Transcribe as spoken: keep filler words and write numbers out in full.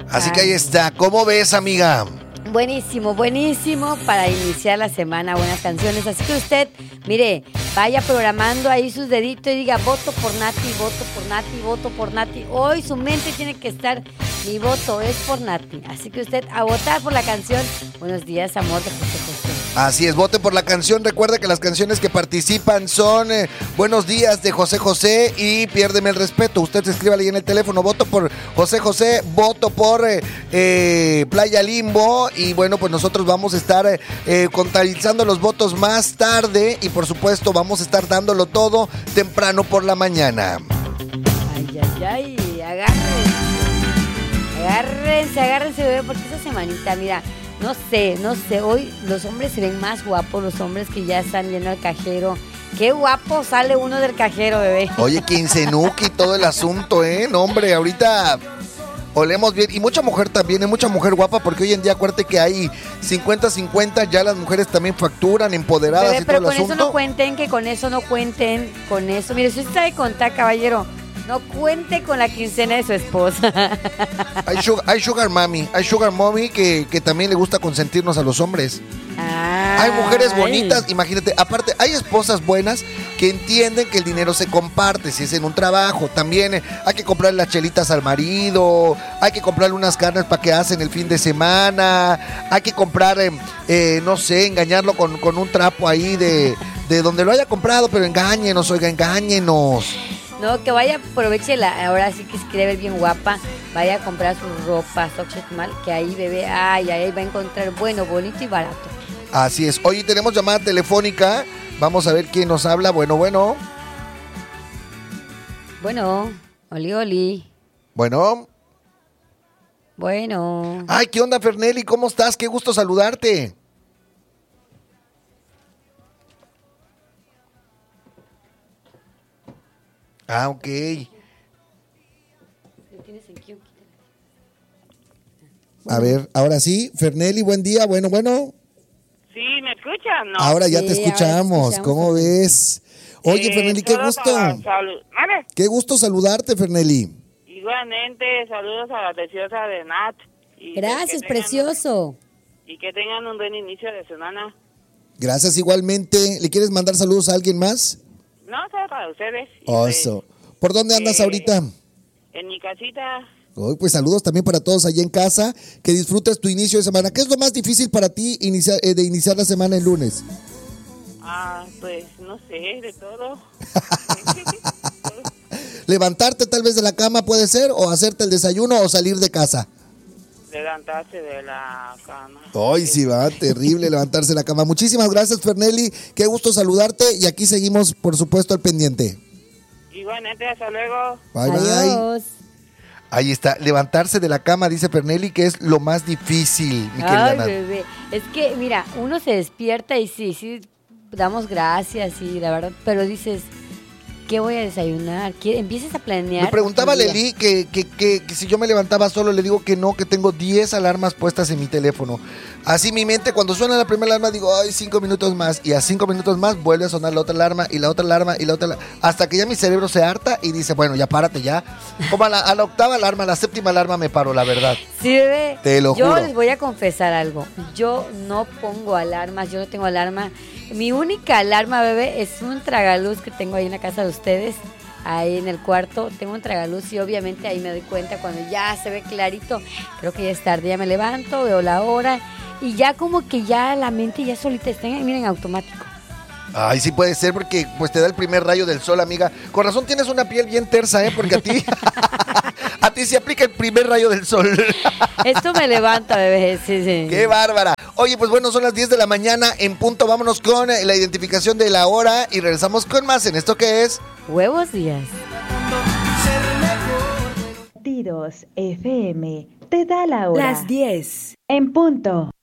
Así que ahí está. ¿Cómo ves, amiga? Buenísimo, buenísimo para iniciar la semana, buenas canciones. Así que usted, mire, vaya programando ahí sus deditos y diga, voto por Nati, voto por Nati, voto por Nati. Hoy su mente tiene que estar, mi voto es por Nati. Así que usted a votar por la canción Buenos días, amor, de José José. Así es, vote por la canción. Recuerda que las canciones que participan son eh, Buenos días de José José y Piérdeme el respeto. Usted escríbale ahí en el teléfono, voto por José José, voto por eh, eh, Playa Limbo. Y bueno, pues nosotros vamos a estar eh, eh, contabilizando los votos más tarde y por supuesto vamos a estar dándolo todo temprano por la mañana. Ay, ay, ay, agárrense, agárrense, agárrense, bebé, porque esta semanita, mira, no sé, no sé, hoy los hombres se ven más guapos, los hombres que ya están yendo al cajero. Qué guapo sale uno del cajero, bebé. Oye, quincenuki y todo el asunto, ¿eh? No, hombre, ahorita olemos bien. Y mucha mujer también, hay mucha mujer guapa, porque hoy en día acuérdate que hay cincuenta cincuenta, ya las mujeres también facturan, empoderadas, bebé, y todo el asunto. Pero con eso no cuenten, que con eso no cuenten, con eso. Mire, si usted sabe contar, caballero, no cuente con la quincena de su esposa. Hay sugar, hay sugar mami, hay sugar mommy que, que también le gusta consentirnos a los hombres. Ay. Hay mujeres bonitas, imagínate, aparte hay esposas buenas que entienden que el dinero se comparte, si es en un trabajo, también eh, hay que comprarle las chelitas al marido, hay que comprarle unas carnes para que hacen el fin de semana, hay que comprar, eh, eh, no sé, engañarlo con, con un trapo ahí de, de donde lo haya comprado, pero engáñenos, oiga, engáñenos. No, que vaya, aproveche la, ahora sí que se quiere ver bien guapa, vaya a comprar sus ropas, mal, que ahí, bebé, ay, ahí va a encontrar bueno, bonito y barato. Así es. Hoy tenemos llamada telefónica, vamos a ver quién nos habla. Bueno, bueno. Bueno, oli, oli. Bueno. Bueno. Ay, ¿qué onda, Ferneli? ¿Cómo estás? Qué gusto saludarte. Ah, ok. A ver, ahora sí, Ferneli, buen día, bueno, bueno. Sí, ¿me escuchan? No. Ahora ya sí, te escuchamos, escuchamos, ¿cómo ves? Oye, eh, Ferneli, qué gusto. Salud. ¿Vale? Qué gusto saludarte, Ferneli. Igualmente, saludos a la preciosa de Nat. Y gracias, que tengan, precioso. Y que tengan un buen inicio de semana. Gracias igualmente. ¿Le quieres mandar saludos a alguien más? No, solo para ustedes. Oso. ¿Por dónde andas eh, ahorita? En mi casita. Hoy, pues saludos también para todos allá en casa. Que disfrutes tu inicio de semana. ¿Qué es lo más difícil para ti iniciar, eh, de iniciar la semana el lunes? Ah, pues no sé, de todo. Levantarte tal vez de la cama puede ser, o hacerte el desayuno, o salir de casa. Levantarse de la cama. Ay, sí, va, terrible levantarse de la cama. Muchísimas gracias, Ferneli. Qué gusto saludarte y aquí seguimos, por supuesto, al pendiente. Igualmente, hasta luego. Bye, Adiós. bye. Ahí está, levantarse de la cama, dice Ferneli, que es lo más difícil, mi querida Ay, Nat. bebé. Es que, mira, uno se despierta y sí, sí, damos gracias y la verdad, pero dices, ¿qué voy a desayunar? ¿Qué? Empiezas a planear. Me preguntaba el día. Leli que, que, que, que si yo me levantaba solo, le digo que no, que tengo diez alarmas puestas en mi teléfono. Así mi mente, cuando suena la primera alarma, digo, ay, cinco minutos más. Y a cinco minutos más vuelve a sonar la otra alarma y la otra alarma y la otra alarma. Hasta que ya mi cerebro se harta y dice, bueno, ya párate ya. Como a la, a la octava alarma, a la séptima alarma me paro, la verdad. Sí, bebé. Te lo yo juro. les voy a confesar algo. Yo no pongo alarmas, yo no tengo alarma. Mi única alarma, bebé, es un tragaluz que tengo ahí en la casa de ustedes. Ahí en el cuarto tengo un tragaluz y obviamente ahí me doy cuenta cuando ya se ve clarito, creo que ya es tarde, ya me levanto, veo la hora y ya como que ya la mente ya solita está en, miren, automático. Ay, sí puede ser porque pues te da el primer rayo del sol, amiga. Con razón tienes una piel bien tersa, ¿eh? Porque a ti a ti se aplica el primer rayo del sol. Esto me levanta, bebé, sí, sí. ¡Qué bárbara! Oye, pues bueno, son las diez de la mañana en punto. Vámonos con la identificación de la hora y regresamos con más en esto que es... Huevos Días. Tiros F M te da la hora. Las diez. En punto.